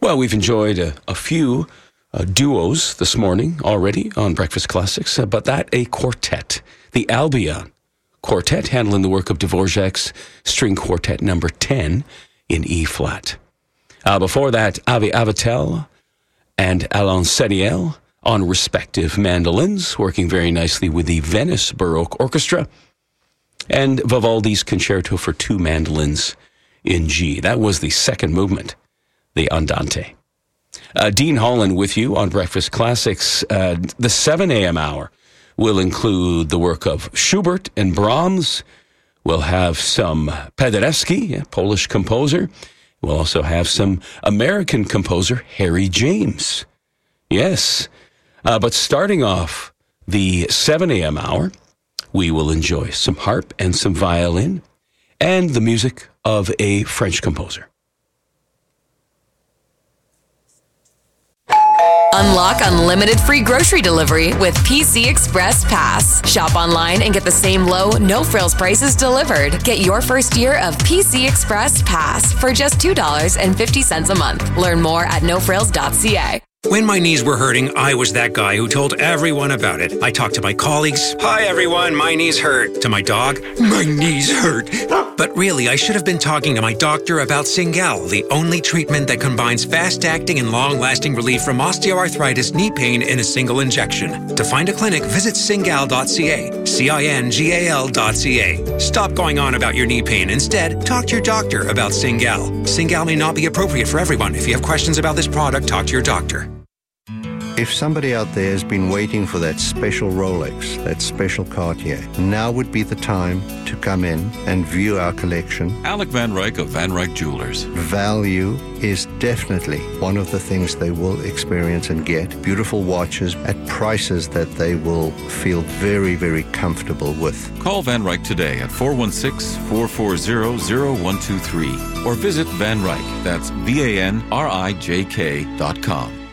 Well, we've enjoyed a few duos this morning already on Breakfast Classics, but that a quartet, the Albion Quartet, handling the work of Dvorak's String Quartet number 10 in E-flat. Before that, Avi Avitel and Alain Seniel on respective mandolins, working very nicely with the Venice Baroque Orchestra, and Vivaldi's Concerto for Two Mandolins in G. That was the second movement, the Andante. Dean Holland with you on Breakfast Classics. The 7 a.m. hour will include the work of Schubert and Brahms. We'll have some Paderewski, a Polish composer. We'll also have some American composer, Harry James. Yes. But starting off the 7 a.m. hour, we will enjoy some harp and some violin and the music of a French composer. Unlock unlimited free grocery delivery with PC Express Pass. Shop online and get the same low, no-frills prices delivered. Get your first year of PC Express Pass for just $2.50 a month. Learn more at nofrills.ca. When my knees were hurting, I was that guy who told everyone about it. I talked to my colleagues. Hi, everyone. My knees hurt. To my dog. My knees hurt. But really, I should have been talking to my doctor about Cingal, the only treatment that combines fast-acting and long-lasting relief from osteoarthritis knee pain in a single injection. To find a clinic, visit cingal.ca. CINGAL.ca. Stop going on about your knee pain. Instead, talk to your doctor about Cingal. Cingal may not be appropriate for everyone. If you have questions about this product, talk to your doctor. If somebody out there has been waiting for that special Rolex, that special Cartier, now would be the time to come in and view our collection. Alec Van Ryk of Van Ryk Jewelers. Value is definitely one of the things they will experience and get. Beautiful watches at prices that they will feel very, very comfortable with. Call Van Ryk today at 416-440-0123 or visit Van Ryk, that's VANRIJK.com.